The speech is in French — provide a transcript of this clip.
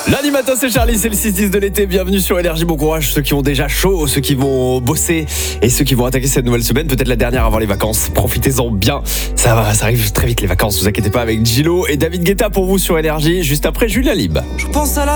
Lundi matin, c'est Charlie, c'est le 6-10 de l'été. Bienvenue sur Énergie. Bon courage, ceux qui ont déjà chaud, ceux qui vont bosser et ceux qui vont attaquer cette nouvelle semaine, peut-être la dernière avant les vacances. Profitez-en bien. Ça arrive très vite les vacances, vous inquiétez pas, avec Gilo et David Guetta pour vous sur Énergie, juste après Julia Lib. Je pense à la